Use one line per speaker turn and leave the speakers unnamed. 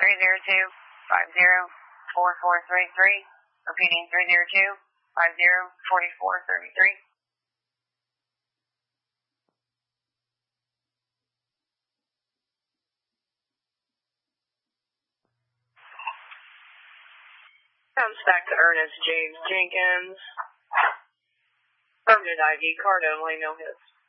302-50-4433. Repeating 302-50-4433.
Comes back to Ernest James Jenkins. Permanent ID, card only, no hits.